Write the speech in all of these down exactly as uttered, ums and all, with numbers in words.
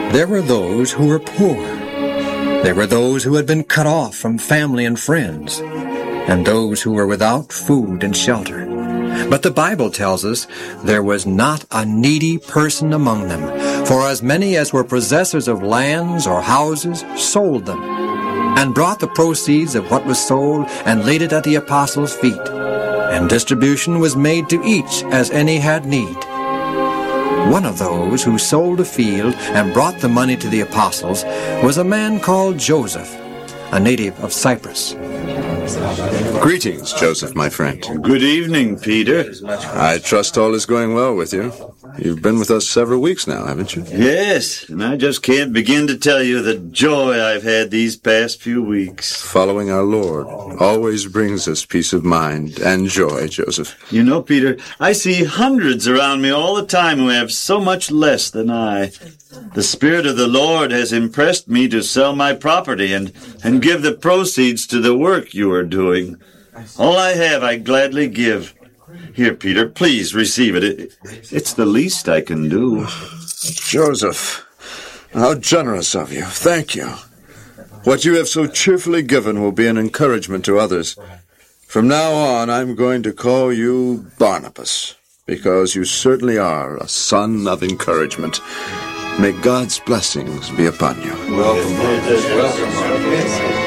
There were those who were poor. There were those who had been cut off from family and friends, and those who were without food and shelter. But the Bible tells us there was not a needy person among them, for as many as were possessors of lands or houses sold them, and brought the proceeds of what was sold and laid it at the apostles' feet, and distribution was made to each as any had need. One of those who sold a field and brought the money to the apostles was a man called Joseph, a native of Cyprus. Greetings, Joseph, my friend. Good evening, Peter. I trust all is going well with you. You've been with us several weeks now, haven't you? Yes, and I just can't begin to tell you the joy I've had these past few weeks. Following our Lord always brings us peace of mind and joy, Joseph. You know, Peter, I see hundreds around me all the time who have so much less than I. The Spirit of the Lord has impressed me to sell my property and, and give the proceeds to the work you are doing. All I have I gladly give. Here, Peter, please receive it. it. It's the least I can do. Joseph, how generous of you. Thank you. What you have so cheerfully given will be an encouragement to others. From now on, I'm going to call you Barnabas, because you certainly are a son of encouragement. May God's blessings be upon you. Welcome. Welcome.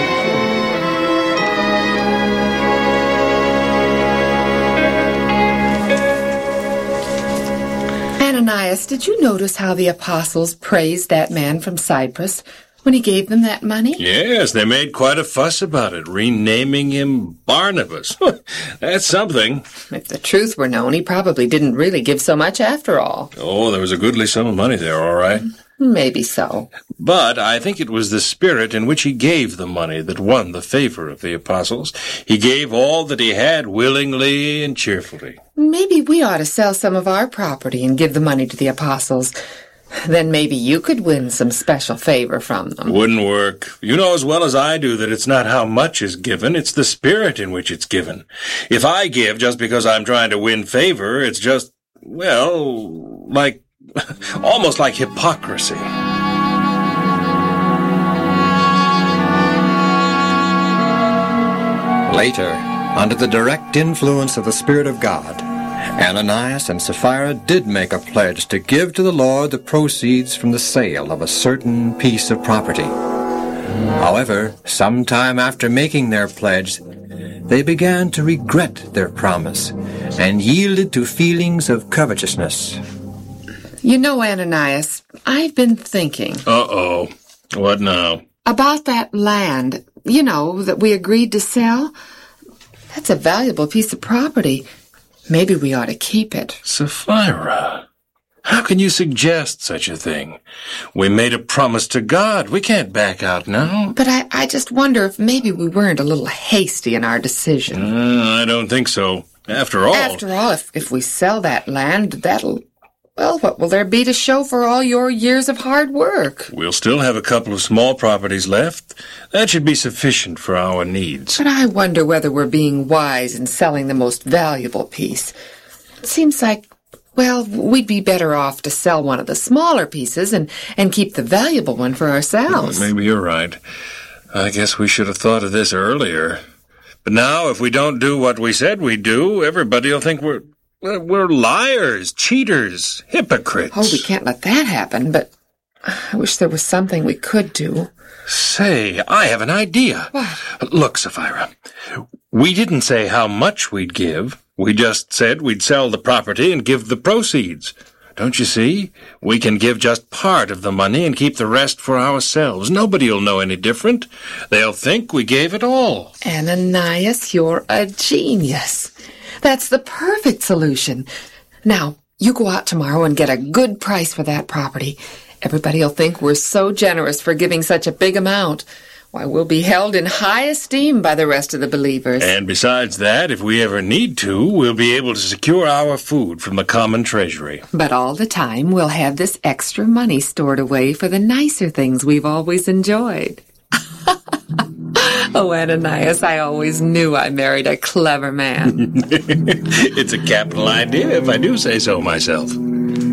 Ananias, did you notice how the apostles praised that man from Cyprus when he gave them that money? Yes, they made quite a fuss about it, renaming him Barnabas. That's something. If the truth were known, he probably didn't really give so much after all. Oh, there was a goodly sum of money there, all right. Maybe so. But I think it was the spirit in which he gave the money that won the favor of the apostles. He gave all that he had willingly and cheerfully. Maybe we ought to sell some of our property and give the money to the apostles. Then maybe you could win some special favor from them. Wouldn't work. You know as well as I do that it's not how much is given, it's the spirit in which it's given. If I give just because I'm trying to win favor, it's just, well, like, almost like hypocrisy. Later, under the direct influence of the Spirit of God, Ananias and Sapphira did make a pledge to give to the Lord the proceeds from the sale of a certain piece of property. However, some time after making their pledge, they began to regret their promise and yielded to feelings of covetousness. You know, Ananias, I've been thinking. Uh-oh. What now? About that land, you know, that we agreed to sell. That's a valuable piece of property. Maybe we ought to keep it. Sapphira, how can you suggest such a thing? We made a promise to God. We can't back out now. But I, I just wonder if maybe we weren't a little hasty in our decision. Uh, I don't think so. After all... After all, if, if we sell that land, that'll... Well, what will there be to show for all your years of hard work? We'll still have a couple of small properties left. That should be sufficient for our needs. But I wonder whether we're being wise in selling the most valuable piece. It seems like, well, we'd be better off to sell one of the smaller pieces and, and keep the valuable one for ourselves. Well, maybe you're right. I guess we should have thought of this earlier. But now, if we don't do what we said we'd do, everybody will think we're... We're liars, cheaters, hypocrites. Oh, we can't let that happen, but I wish there was something we could do. Say, I have an idea. What? Look, Sapphira, we didn't say how much we'd give. We just said we'd sell the property and give the proceeds. Don't you see? We can give just part of the money and keep the rest for ourselves. Nobody'll know any different. They'll think we gave it all. Ananias, you're a genius. That's the perfect solution. Now, you go out tomorrow and get a good price for that property. Everybody'll think we're so generous for giving such a big amount. Why, we'll be held in high esteem by the rest of the believers. And besides that, if we ever need to, we'll be able to secure our food from the common treasury. But all the time, we'll have this extra money stored away for the nicer things we've always enjoyed. Oh, Ananias, I always knew I married a clever man. It's a capital idea, if I do say so myself.